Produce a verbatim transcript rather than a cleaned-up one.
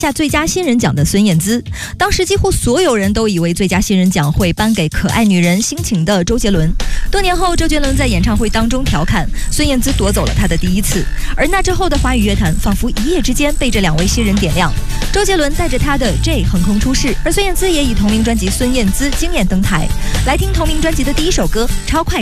下最佳新人奖的孙燕姿。当时几乎所有人都以为最佳新人奖会颁给可爱女人心情的周杰伦。多年后，周杰伦在演唱会当中调侃孙燕姿夺走了他的第一次，而那之后的华语乐坛仿佛一夜之间被这两位新人点亮。周杰伦带着他的 J 横空出世，而孙燕姿也以同名专辑《孙燕姿》惊艳登台。来听同名专辑的第一首歌《超快》。